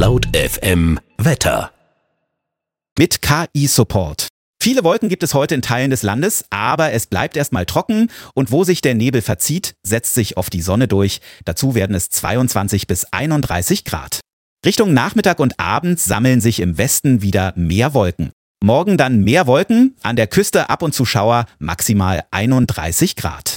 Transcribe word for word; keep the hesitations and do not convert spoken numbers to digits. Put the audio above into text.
Laut F M Wetter. Mit K I-Support. Viele Wolken gibt es heute in Teilen des Landes, aber es bleibt erstmal trocken und wo sich der Nebel verzieht, setzt sich oft die Sonne durch. Dazu werden es zweiundzwanzig bis einunddreißig Grad. Richtung Nachmittag und Abend sammeln sich im Westen wieder mehr Wolken. Morgen dann mehr Wolken, an der Küste ab und zu Schauer, maximal einunddreißig Grad.